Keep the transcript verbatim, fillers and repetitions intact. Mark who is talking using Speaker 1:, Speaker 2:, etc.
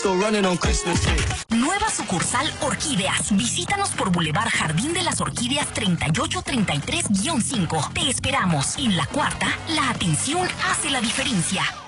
Speaker 1: still running on Christmas Day.
Speaker 2: Nueva sucursal Orquídeas. Visítanos por Boulevard Jardín de las Orquídeas treinta y ocho treinta y tres guión cinco. Te esperamos. En la cuarta, la atención hace la diferencia.